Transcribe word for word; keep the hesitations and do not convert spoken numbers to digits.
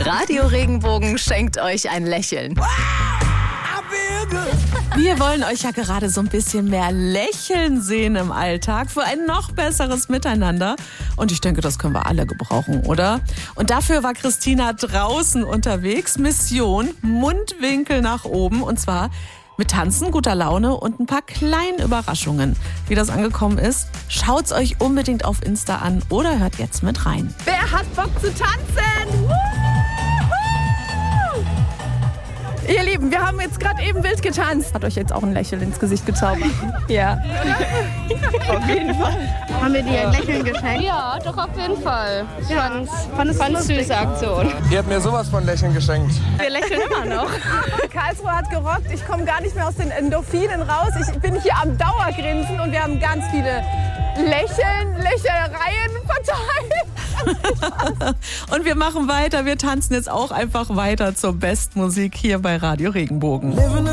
Radio Regenbogen schenkt euch ein Lächeln. Wir wollen euch ja gerade so ein bisschen mehr Lächeln sehen im Alltag für ein noch besseres Miteinander. Und ich denke, das können wir alle gebrauchen, oder? Und dafür war Christina draußen unterwegs. Mission Mundwinkel nach oben. Und zwar mit Tanzen, guter Laune und ein paar kleinen Überraschungen. Wie das angekommen ist, schaut's euch unbedingt auf Insta an oder hört jetzt mit rein. Wer hat Bock zu tanzen? Woo! Ihr Lieben, wir haben jetzt gerade eben wild getanzt. Hat euch jetzt auch ein Lächeln ins Gesicht gezaubert? Ja. Auf jeden Fall. Haben wir dir ein Lächeln geschenkt? Ja, doch auf jeden Fall. Ich Ja. fand es eine süße Aktion. Ihr habt mir sowas von Lächeln geschenkt. Wir lächeln immer noch. Karlsruhe hat gerockt. Ich komme gar nicht mehr aus den Endorphinen raus. Ich bin hier am Dauergrinsen und wir haben ganz viele Lächeln, Lächelereien verteilt. Und wir machen weiter. Wir tanzen jetzt auch einfach weiter zur Bestmusik hier bei Radio Regenbogen.